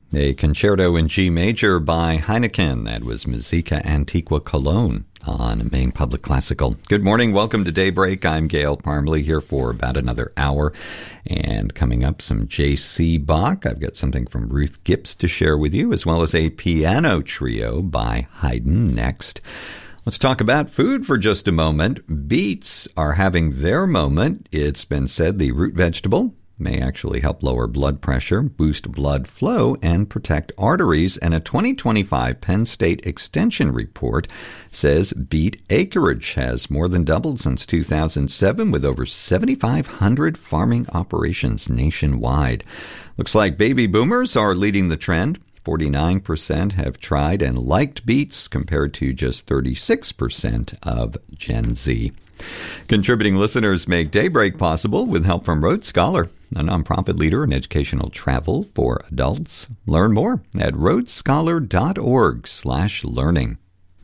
A concerto in G major by Heineken. That was Musica Antiqua Cologne on Maine Public Classical. Good morning. Welcome to Daybreak. I'm Gail Parmley here for about another hour. And coming up, some J.C. Bach. I've got something from Ruth Gibbs to share with you, as well as a piano trio by Haydn next. Let's talk about food for just a moment. Beets are having their moment. It's been said the root vegetable may actually help lower blood pressure, boost blood flow, and protect arteries. And a 2025 Penn State Extension report says beet acreage has more than doubled since 2007, with over 7,500 farming operations nationwide. Looks like baby boomers are leading the trend. 49% have tried and liked beets, compared to just 36% of Gen Z. Contributing listeners make Daybreak possible with help from Rhodes Scholar, a nonprofit leader in educational travel for adults. Learn more at rhodesscholar.org/learning.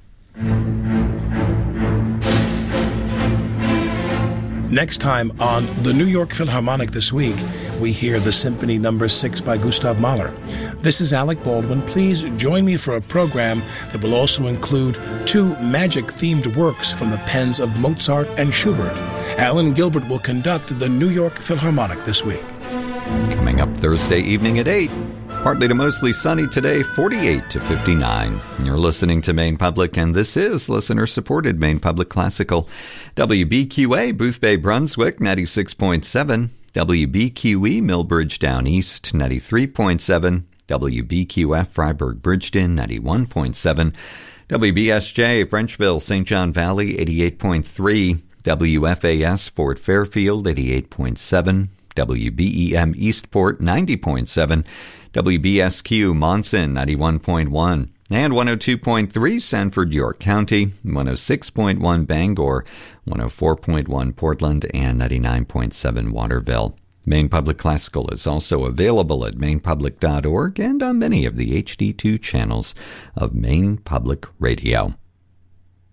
Next time on the New York Philharmonic This Week, we hear the Symphony No. 6 by Gustav Mahler. This is Alec Baldwin. Please join me for a program that will also include two magic-themed works from the pens of Mozart and Schubert. Alan Gilbert will conduct the New York Philharmonic This Week. Coming up Thursday evening at 8. Partly to mostly sunny today, 48 to 59. You're listening to Maine Public, and this is listener-supported Maine Public Classical. WBQA, Booth Bay, Brunswick, 96.7. WBQE, Millbridge Down East, 93.7. WBQF, Freiburg Bridgeton, 91.7. WBSJ, Frenchville, St. John Valley, 88.3. WFAS, Fort Fairfield, 88.7. WBEM, Eastport, 90.7. WBSQ, Monson, 91.1. And 102.3, Sanford, York County, 106.1, Bangor, 104.1, Portland, and 99.7, Waterville. Maine Public Classical is also available at mainepublic.org and on many of the HD2 channels of Maine Public Radio.